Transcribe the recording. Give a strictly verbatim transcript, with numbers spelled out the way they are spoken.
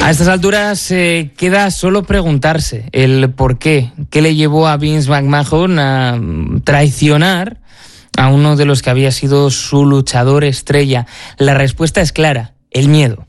A estas alturas eh, queda solo preguntarse el por qué, qué le llevó a Vince McMahon a traicionar a uno de los que había sido su luchador estrella. La respuesta es clara, el miedo.